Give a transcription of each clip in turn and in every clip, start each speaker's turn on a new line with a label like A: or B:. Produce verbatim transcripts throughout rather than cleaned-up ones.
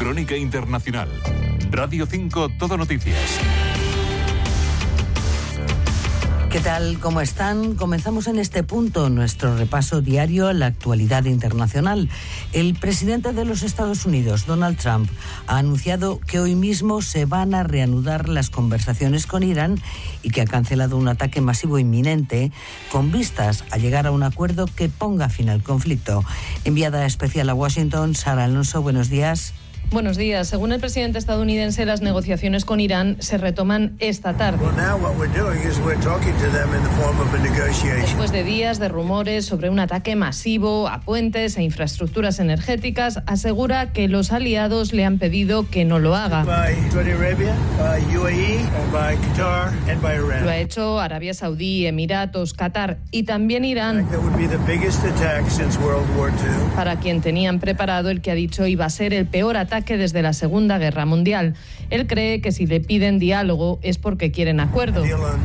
A: Crónica Internacional. Radio cinco Todo Noticias.
B: ¿Qué tal? ¿Cómo están? Comenzamos en este punto nuestro repaso diario a la actualidad internacional. El presidente de los Estados Unidos, Donald Trump, ha anunciado que hoy mismo se van a reanudar las conversaciones con Irán y que ha cancelado un ataque masivo inminente con vistas a llegar a un acuerdo que ponga fin al conflicto. Enviada especial a Washington, Sara Alonso, buenos días.
C: Buenos días. Según el presidente estadounidense, las negociaciones con Irán se retoman esta tarde. Después de días de rumores sobre un ataque masivo a puentes e infraestructuras energéticas, asegura que los aliados le han pedido que no lo haga. Lo ha hecho Arabia Saudí, Emiratos, Qatar y también Irán, para quien tenían preparado el que ha dicho iba a ser el peor ataque desde la Segunda Guerra Mundial. Él cree que si le piden diálogo es porque quieren acuerdo,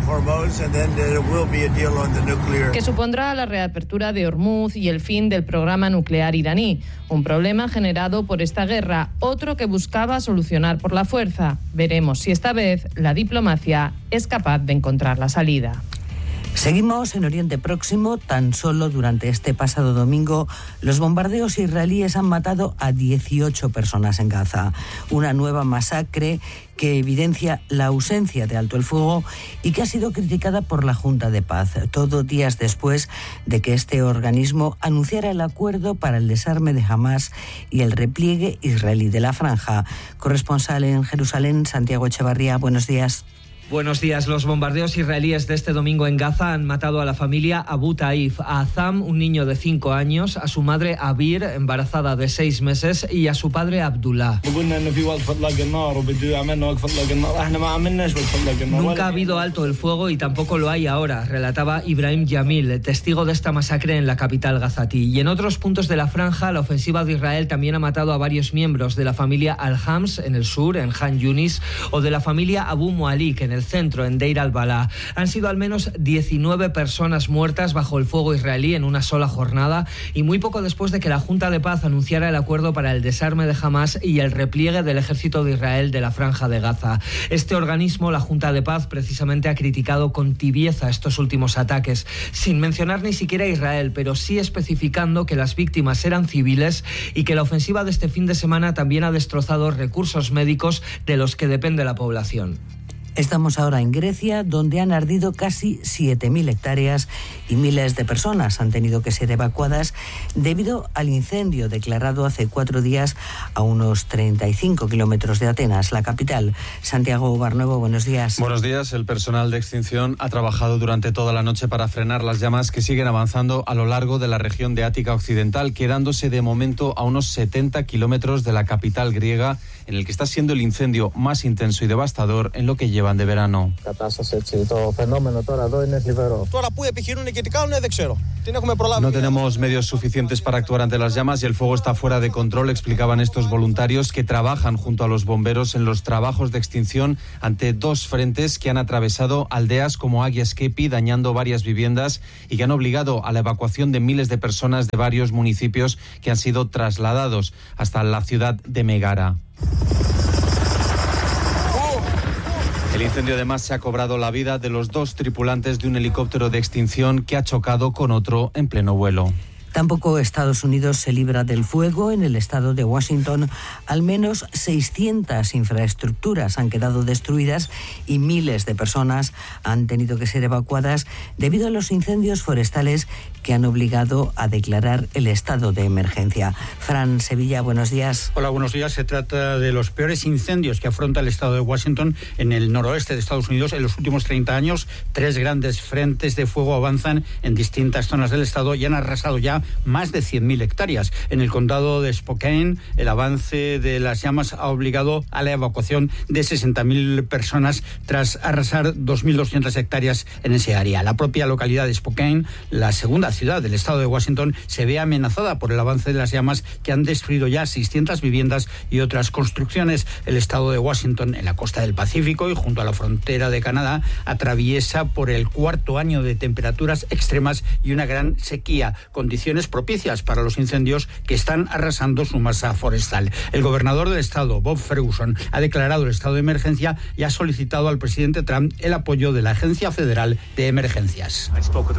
C: que supondrá la reapertura de Hormuz y el fin del programa nuclear iraní, un problema generado por esta guerra, otro que buscaba solucionar por la fuerza. Veremos si esta vez la diplomacia es capaz de encontrar la salida.
B: Seguimos en Oriente Próximo. Tan solo durante este pasado domingo, los bombardeos israelíes han matado a dieciocho personas en Gaza. Una nueva masacre que evidencia la ausencia de alto el fuego y que ha sido criticada por la Junta de Paz, todo días después de que este organismo anunciara el acuerdo para el desarme de Hamás y el repliegue israelí de la franja. Corresponsal en Jerusalén, Santiago Echevarría, buenos días.
D: Buenos días. Los bombardeos israelíes de este domingo en Gaza han matado a la familia Abu Taif, a Azam, un niño de cinco años, a su madre Abir, embarazada de seis meses, y a su padre Abdullah. Nunca ha habido alto el fuego y tampoco lo hay ahora, relataba Ibrahim Yamil, testigo de esta masacre en la capital gazatí. Y en otros puntos de la franja, la ofensiva de Israel también ha matado a varios miembros de la familia Al-Hams en el sur, en Han Yunis, o de la familia Abu Mualik en el centro, en Deir al-Balá. Han sido al menos diecinueve personas muertas bajo el fuego israelí en una sola jornada y muy poco después de que la Junta de Paz anunciara el acuerdo para el desarme de Hamás y el repliegue del ejército de Israel de la franja de Gaza. Este organismo, la Junta de Paz, precisamente ha criticado con tibieza estos últimos ataques, sin mencionar ni siquiera a Israel, pero sí especificando que las víctimas eran civiles y que la ofensiva de este fin de semana también ha destrozado recursos médicos de los que depende la población.
B: Estamos ahora en Grecia, donde han ardido casi siete mil hectáreas y miles de personas han tenido que ser evacuadas debido al incendio declarado hace cuatro días a unos treinta y cinco kilómetros de Atenas, la capital. Santiago Barnuevo, buenos días.
E: Buenos días. El personal de extinción ha trabajado durante toda la noche para frenar las llamas que siguen avanzando a lo largo de la región de Ática Occidental, quedándose de momento a unos setenta kilómetros de la capital griega, en el que está siendo el incendio más intenso y devastador en lo que llevan de verano. No tenemos medios suficientes para actuar ante las llamas y el fuego está fuera de control, explicaban estos voluntarios que trabajan junto a los bomberos en los trabajos de extinción ante dos frentes que han atravesado aldeas como Agia Skepi, dañando varias viviendas y que han obligado a la evacuación de miles de personas de varios municipios que han sido trasladados hasta la ciudad de Megara. El incendio además se ha cobrado la vida de los dos tripulantes de un helicóptero de extinción que ha chocado con otro en pleno vuelo.
B: Tampoco Estados Unidos se libra del fuego. En el estado de Washington, al menos seiscientas infraestructuras han quedado destruidas y miles de personas han tenido que ser evacuadas debido a los incendios forestales que han obligado a declarar el estado de emergencia. Fran Sevilla, buenos días.
F: Hola, buenos días. Se trata de los peores incendios que afronta el estado de Washington en el noroeste de Estados Unidos en los últimos treinta años. Tres grandes frentes de fuego avanzan en distintas zonas del estado y han arrasado ya más de cien mil hectáreas. En el condado de Spokane, el avance de las llamas ha obligado a la evacuación de sesenta mil personas tras arrasar dos mil doscientas hectáreas en ese área. La propia localidad de Spokane, la segunda ciudad del estado de Washington, se ve amenazada por el avance de las llamas que han destruido ya seiscientas viviendas y otras construcciones. El estado de Washington, en la costa del Pacífico y junto a la frontera de Canadá, atraviesa por el cuarto año de temperaturas extremas y una gran sequía, condición condiciones propicias para los incendios que están arrasando su masa forestal. El gobernador del estado, Bob Ferguson, ha declarado el estado de emergencia y ha solicitado al presidente Trump el apoyo de la Agencia Federal de Emergencias.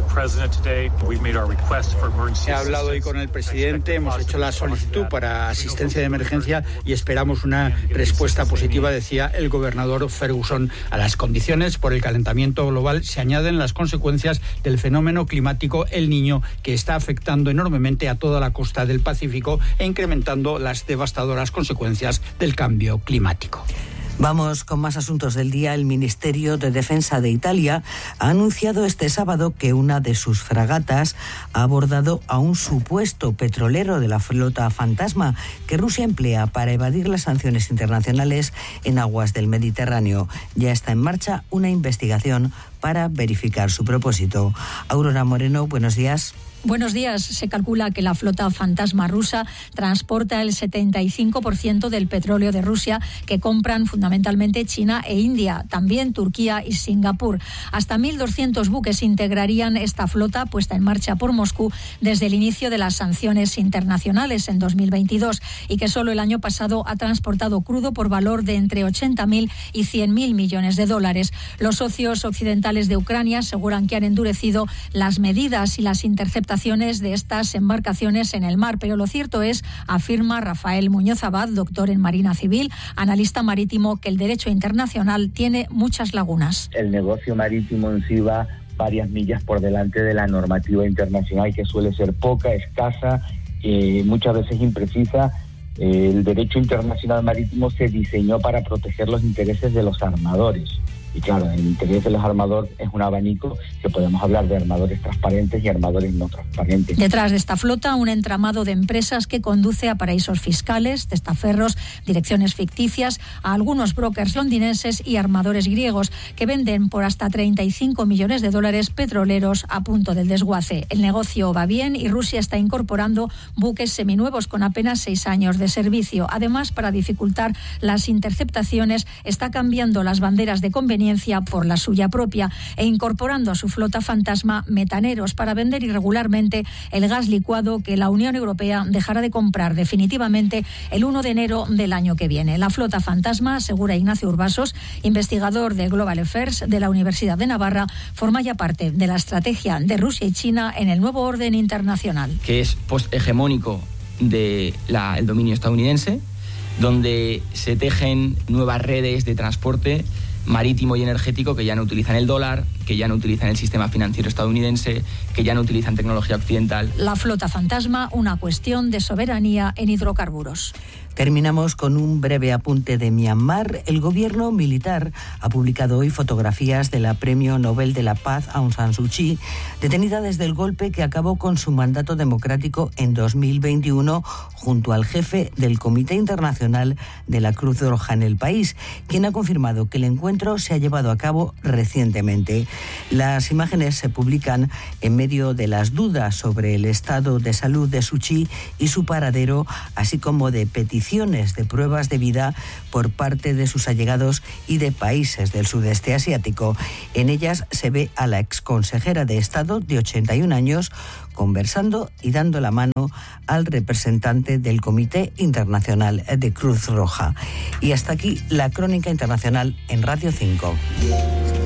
F: He hablado hoy con el presidente, hemos hecho la solicitud para asistencia de emergencia y esperamos una respuesta positiva, decía el gobernador Ferguson. A las condiciones por el calentamiento global se añaden las consecuencias del fenómeno climático El Niño, que está afectando enormemente a toda la costa del Pacífico e incrementando las devastadoras consecuencias del cambio climático.
B: Vamos con más asuntos del día. El Ministerio de Defensa de Italia ha anunciado este sábado que una de sus fragatas ha abordado a un supuesto petrolero de la flota fantasma que Rusia emplea para evadir las sanciones internacionales en aguas del Mediterráneo. Ya está en marcha una investigación para verificar su propósito. Aurora Moreno, buenos días.
G: Buenos días. Se calcula que la flota fantasma rusa transporta el setenta y cinco por ciento del petróleo de Rusia que compran fundamentalmente China e India, también Turquía y Singapur. Hasta mil doscientos buques integrarían esta flota puesta en marcha por Moscú desde el inicio de las sanciones internacionales en dos mil veintidós y que solo el año pasado ha transportado crudo por valor de entre ochenta mil y cien mil millones de dólares. Los socios occidentales de Ucrania aseguran que han endurecido las medidas y las interceptaciones de estas embarcaciones en el mar, pero lo cierto es, afirma Rafael Muñoz Abad, doctor en Marina Civil, analista marítimo, que el derecho internacional tiene muchas lagunas.
H: El negocio marítimo en sí va varias millas por delante de la normativa internacional, que suele ser poca, escasa, eh, muchas veces imprecisa. Eh, el derecho internacional marítimo se diseñó para proteger los intereses de los armadores. Y claro, el interés de los armadores es un abanico que podemos hablar de armadores transparentes y armadores no transparentes.
G: Detrás de esta flota, un entramado de empresas que conduce a paraísos fiscales, testaferros, direcciones ficticias, a algunos brokers londinenses y armadores griegos que venden por hasta treinta y cinco millones de dólares petroleros a punto del desguace. El negocio va bien y Rusia está incorporando buques seminuevos con apenas seis años de servicio. Además, para dificultar las interceptaciones, está cambiando las banderas de conveniencia por la suya propia e incorporando a su flota fantasma metaneros para vender irregularmente el gas licuado que la Unión Europea dejará de comprar definitivamente el primero de enero del año que viene. La flota fantasma, asegura Ignacio Urbasos, investigador de Global Affairs de la Universidad de Navarra, forma ya parte de la estrategia de Rusia y China en el nuevo orden internacional.
I: Que es posthegemónico del dominio estadounidense, donde se tejen nuevas redes de transporte marítimo y energético que ya no utilizan el dólar, que ya no utilizan el sistema financiero estadounidense, que ya no utilizan tecnología occidental.
G: La flota fantasma, una cuestión de soberanía en hidrocarburos.
B: Terminamos con un breve apunte de Myanmar. El gobierno militar ha publicado hoy fotografías de la Premio Nobel de la Paz Aung San Suu Kyi, detenida desde el golpe que acabó con su mandato democrático en dos mil veintiuno, junto al jefe del Comité Internacional de la Cruz Roja en el país, quien ha confirmado que el encuentro se ha llevado a cabo recientemente. Las imágenes se publican en medio de las dudas sobre el estado de salud de Suu Kyi y su paradero, así como de peticiones de pruebas de vida por parte de sus allegados y de países del sudeste asiático. En ellas se ve a la exconsejera de Estado de ochenta y un años conversando y dando la mano al representante del Comité Internacional de Cruz Roja. Y hasta aquí la crónica internacional en Radio cinco.